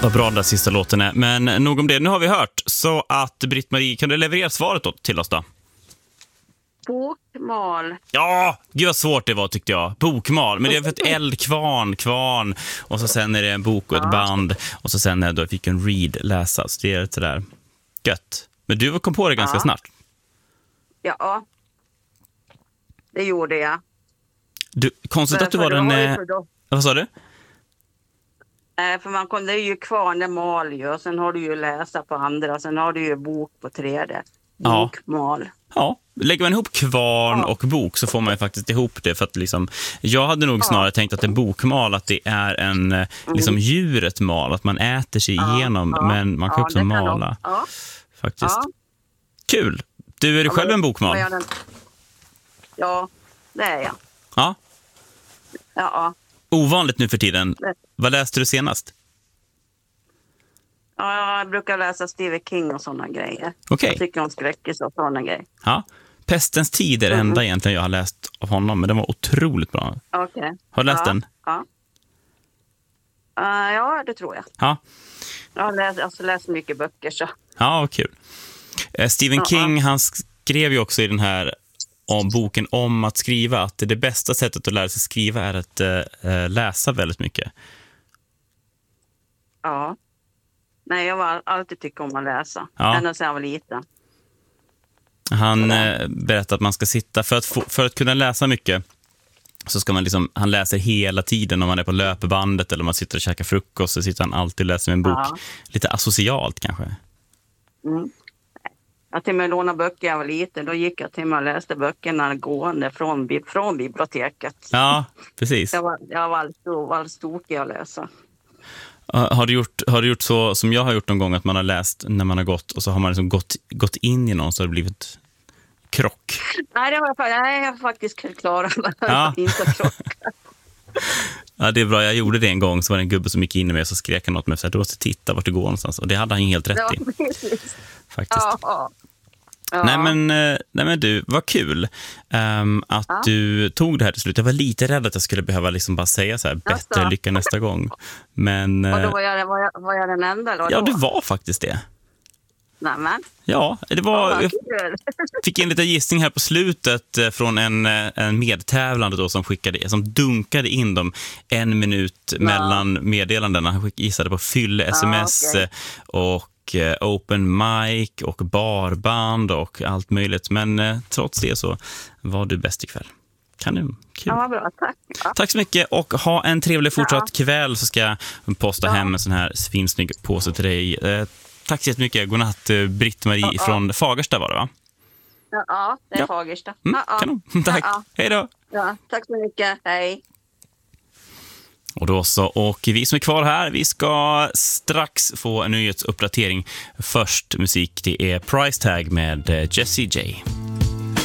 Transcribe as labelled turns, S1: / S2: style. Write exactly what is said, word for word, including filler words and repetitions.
S1: Vad bra den där sista låten är. Men nog om det, nu har vi hört. Så att Britt-Marie, kan du leverera svaret då till oss då?
S2: Bokmal.
S1: Ja, gud vad svårt det var tyckte jag. Bokmal, men det är för ett eldkvarn, kvarn. Och så sen är det en bok och ett band. Och så sen är det då fick en read läsas. Det är det där gött. Men du kom på det ganska
S2: ja.
S1: snart.
S2: Ja, det gjorde jag.
S1: Du, konstigt
S2: för,
S1: att du var den... Eh, vad sa du?
S2: Eh, för man kom, det är ju kvarn, det mal ju. Och sen har du ju läsa på andra. Sen har du ju bok på tredje. Bokmal.
S1: Ja. Ja, lägger man ihop kvarn ja. och bok så får man ju faktiskt ihop det för att liksom, jag hade nog snarare ja. tänkt att en bokmal att det är en mm. liksom djuret mal, att man äter sig ja. igenom ja. men man kan ja, också mala ja. faktiskt. Ja. Kul. Du, är du ja, själv en bokmal?
S2: Ja, det är jag.
S1: Ja.
S2: Ja.
S1: Ovanligt nu för tiden. Det. Vad läste du senast?
S2: Ja, jag brukar läsa Stephen King och sådana grejer.
S1: Okay.
S2: Jag tycker om skräckis och sådana grejer.
S1: Ja. Pestens tid är det enda mm. egentligen jag har läst av honom, men den var otroligt bra.
S2: Okej. Okay.
S1: Har du läst
S2: ja.
S1: den?
S2: Ja. Uh, ja, det tror jag.
S1: Ja.
S2: Jag har läst, alltså, läst mycket böcker så.
S1: Ja, vad kul. Uh, Stephen uh-huh. King, han skrev ju också i den här om boken om att skriva att det bästa sättet att lära sig skriva är att uh, läsa väldigt mycket.
S2: Ja. Nej, jag har alltid tyckt om att läsa.
S1: Ja.
S2: Ända sedan jag var liten.
S1: Han eh, berättar att man ska sitta, för att, få, för att kunna läsa mycket så ska man liksom, han läser hela tiden om man är på löpebandet eller om man sitter och käkar frukost så sitter han alltid och läser en bok. Ja. Lite asocialt kanske.
S2: Mm. Jag till och med lånade böcker jag var liten. Då gick jag till mig och läste böckerna gående från, från biblioteket.
S1: Ja, precis.
S2: Jag var, jag var alldeles tokig att läsa.
S1: Har du, gjort, har du gjort så som jag har gjort någon gång att man har läst när man har gått och så har man liksom gått, gått in i någon så har det blivit krock? Nej,
S2: det var jag, jag har faktiskt klarat
S1: ja.
S2: inte krock.
S1: Ja, det är bra. Jag gjorde det en gång så var det en gubbe som gick in i mig och så skrek han något med så här, du måste titta vart du går någonstans. Och det hade han helt rätt i.
S2: Ja, precis.
S1: Faktiskt.
S2: Ja. Ja.
S1: Nej, men, nej men du, vad kul um, att ja. du tog det här till slut. Jag var lite rädd att jag skulle behöva liksom bara säga så här, bättre alltså. lycka nästa gång. Men,
S2: och då var jag, var, jag, var jag den enda då?
S1: Ja, det var faktiskt det.
S2: Nämen.
S1: Ja, det var,
S2: ja,
S1: jag fick en liten gissning här på slutet från en, en medtävlande då som skickade, som dunkade in dem en minut ja. mellan meddelandena. Han gissade på fylle sms ja, okay. och open mic och barband och allt möjligt. Men eh, trots det så var du bäst ikväll. Kanon. Kul.
S2: Ja, bra. Tack. Ja.
S1: Tack så mycket och ha en trevlig fortsatt ja. kväll så ska jag posta ja. hem en sån här svinsnygg påse till dig. Eh, tack så jättemycket. Godnatt Britt-Marie ja, ja. från Fagersta var det va?
S2: Ja, ja det är ja. Fagersta.
S1: Mm,
S2: ja, ja.
S1: Kanon. Tack.
S2: Ja, ja.
S1: Hej då.
S2: Ja, tack så mycket. Hej.
S1: Och då så, och vi som är kvar här, vi ska strax få en nyhetsuppdatering. Först musik, det är Price Tag med Jessie J.